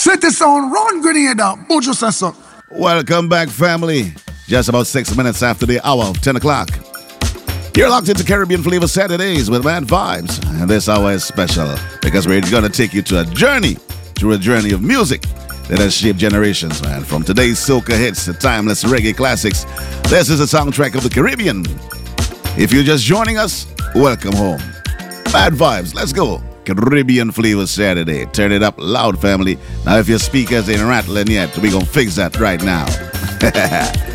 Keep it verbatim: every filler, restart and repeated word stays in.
City Sound, Ron Grenada, Bojo Sasso. Welcome back, family. Just about six minutes after the hour of ten o'clock. You're locked into Caribbean Flavor Saturdays with Mad Vibes. And this hour is special because we're going to take you to a journey, through a journey of music that has shaped generations, man. From today's soca hits to timeless reggae classics, this is the soundtrack of the Caribbean. If you're just joining us, welcome home. Mad Vibes, let's go. Caribbean Flavor Saturday. Turn it up loud, family. Now, if your speakers ain't rattling yet, we're going to fix that right now.